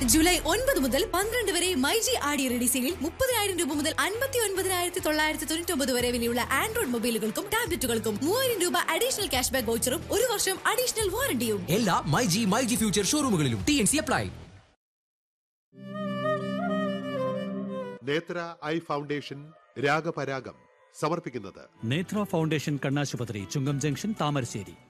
July 9 മുതൽ 12 വരെ മൈജി ആടി റെഡി സെയിലിൽ 30,000 രൂപ മുതൽ 59,999 വരെ വിലയുള്ള ആൻഡ്രോയിഡ് മൊബൈലുകൾക്കും ടാബ്ലറ്റുകൾക്കും 3,000 രൂപ അഡീഷണൽ ക്യാഷ് ബാക്ക് വൗച്ചറും 1 വർഷം അഡീഷണൽ വാറണ്ടിയും എല്ലാ മൈജി ഫ്യൂച്ചർ ഷോറൂമുകളിലും TNC അപ്ലൈ. നേത്ര ഐ ഫൗണ്ടേഷൻ രാഗപരാഗം സമർപ്പിക്കുന്നത് നേത്ര ഫൗണ്ടേഷൻ കണ്ണാശുപത്രി, ചുങ്കം ജംഗ്ഷൻ, താമരശ്ശേരി.